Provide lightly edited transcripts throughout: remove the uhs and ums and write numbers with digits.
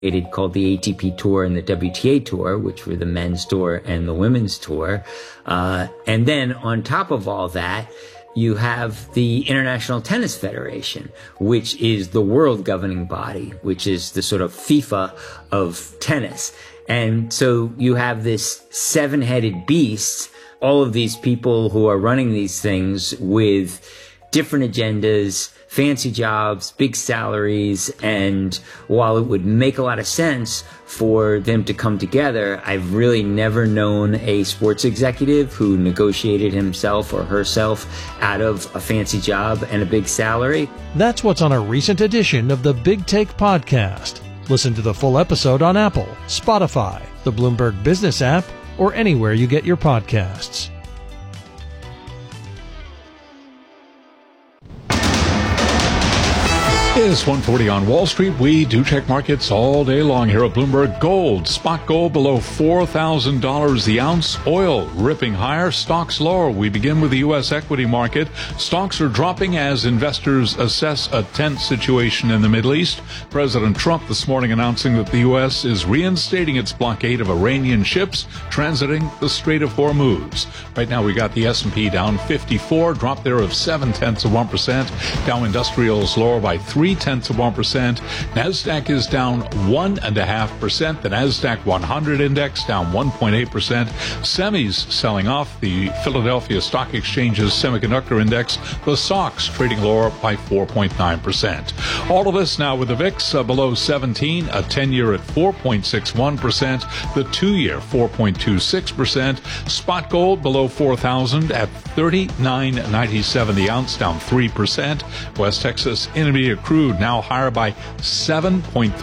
called the ATP Tour and the WTA Tour, which were the men's tour and the women's tour. And then on top of all that, you have the International Tennis Federation, which is the world governing body, which is the sort of FIFA of tennis. And so you have this seven-headed beast, all of these people who are running these things with different agendas, fancy jobs, big salaries, and while it would make a lot of sense for them to come together, I've really never known a sports executive who negotiated himself or herself out of a fancy job and a big salary. That's what's on a recent edition of the Big Take podcast. Listen to the full episode on Apple, Spotify, the Bloomberg Business app, or anywhere you get your podcasts. It's 1:40 on Wall Street. We do check markets all day long here at Bloomberg. Gold, spot gold below $4,000 the ounce. Oil ripping higher, stocks lower. We begin with the U.S. equity market. Stocks are dropping as investors assess a tense situation in the Middle East. President Trump this morning announcing that the U.S. is reinstating its blockade of Iranian ships transiting the Strait of Hormuz. Right now we got the S&P down 54, drop there of 0.7%. Dow Industrials lower by 0.3%. NASDAQ is down 1.5%. The NASDAQ 100 index down 1.8%. Semis selling off. The Philadelphia Stock Exchange's semiconductor index, the SOX, trading lower by 4.9%. All of this now with the VIX below 17, a 10-year at 4.61%, the 2-year 4.26%. Spot gold below 4,000 at $39.97 the ounce, down 3%. West Texas Intermediate crude now higher by 7.3%,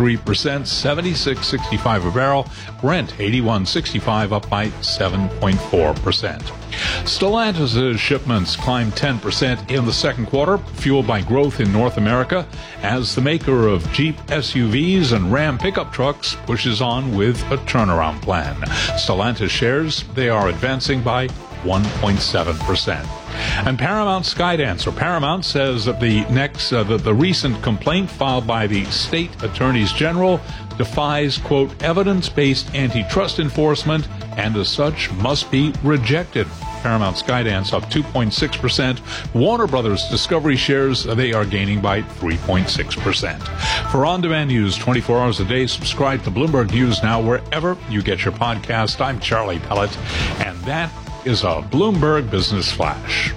$76.65 a barrel. Brent, $81.65, up by 7.4%. Stellantis' shipments climbed 10% in the second quarter, fueled by growth in North America, as the maker of Jeep SUVs and Ram pickup trucks pushes on with a turnaround plan. Stellantis shares, they are advancing by 1.7%. And Paramount Skydance, or Paramount, says that the recent complaint filed by the state attorneys general defies, quote, evidence-based antitrust enforcement and as such must be rejected. Paramount Skydance up 2.6%. Warner Brothers Discovery shares, they are gaining by 3.6%. For on-demand news 24 hours a day, subscribe to Bloomberg News Now wherever you get your podcast. I'm Charlie Pellet, and that is a Bloomberg Business Flash.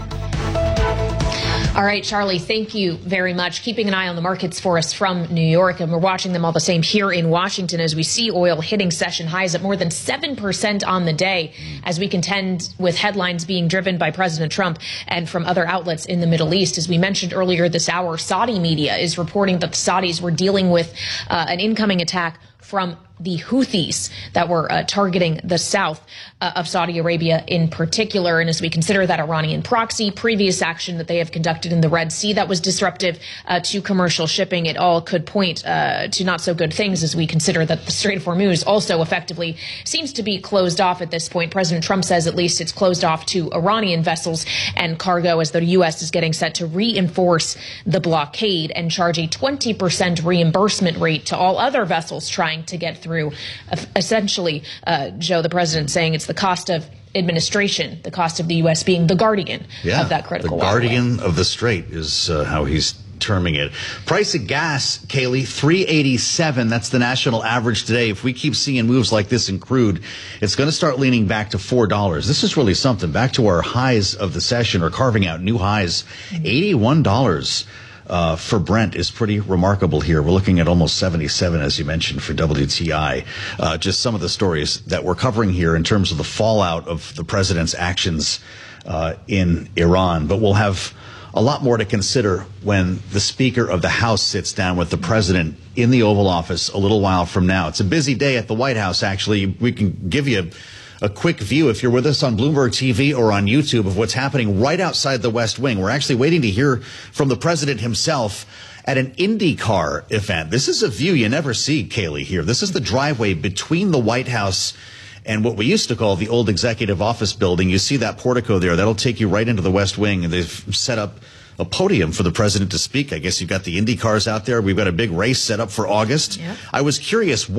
All right, Charlie, thank you very much. Keeping an eye on the markets for us from New York, and we're watching them all the same here in Washington as we see oil hitting session highs at more than 7% on the day as we contend with headlines being driven by President Trump and from other outlets in the Middle East. As we mentioned earlier this hour, Saudi media is reporting that the Saudis were dealing with an incoming attack from the Houthis that were targeting the south of Saudi Arabia in particular. And as we consider that Iranian proxy, previous action that they have conducted in the Red Sea that was disruptive to commercial shipping, it all could point to not so good things as we consider that the Strait of Hormuz also effectively seems to be closed off at this point. President Trump says at least it's closed off to Iranian vessels and cargo as the U.S. is getting set to reinforce the blockade and charge a 20% reimbursement rate to all other vessels trying to get through. Essentially, Joe, the president saying it's the cost of administration, the cost of the U.S. being the guardian of that critical the guardian of the strait is how he's terming it. Price of gas, Kaylee, $3.87. That's the national average today. If we keep seeing moves like this in crude, it's going to start leaning back to $4. This is really something. Back to our highs of the session, or carving out new highs, $81. For Brent is pretty remarkable here. We're looking at almost 77, as you mentioned, for WTI. Just some of the stories that we're covering here in terms of the fallout of the president's actions in Iran. But we'll have a lot more to consider when the Speaker of the House sits down with the president in the Oval Office a little while from now. It's a busy day at the White House, actually. We can give you a quick view, if you're with us on Bloomberg TV or on YouTube, of what's happening right outside the West Wing. We're actually waiting to hear from the president himself at an IndyCar event. This is a view you never see, Kaylee, here. This is the driveway between the White House and what we used to call the old executive office building. You see that portico there. That'll take you right into the West Wing. And they've set up a podium for the president to speak. I guess you've got the Indy cars out there. We've got a big race set up for August. Yep. I was curious,